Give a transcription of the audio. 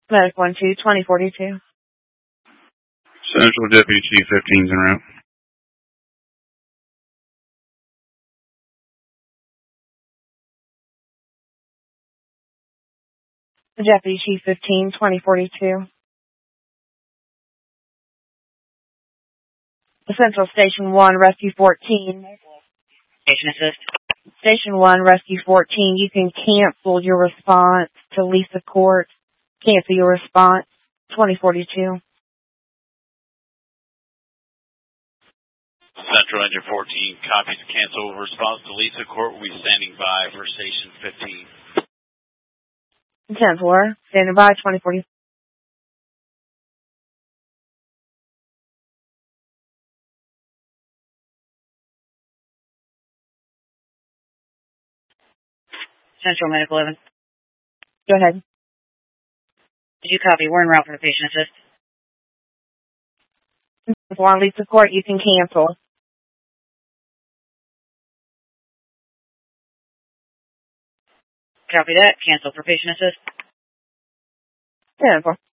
Medic 1-2, 2042. Central Deputy Chief 15's en route. Deputy Chief 15, 2042. Central Station 1, Rescue 14. Station assist. Station 1, Rescue 14, you can cancel your response to Lisa Court. Cancel your response, 2042. Central Engine 14, copies cancel response to Lisa Court. Will be standing by for Station 15. 10-4, standing by, 2040. Central Medic 11. Go ahead. Did you copy? We're en route for the patient assist. If you want Lisa Court, you can cancel. Copy that. Cancel for patient assist. 10-4.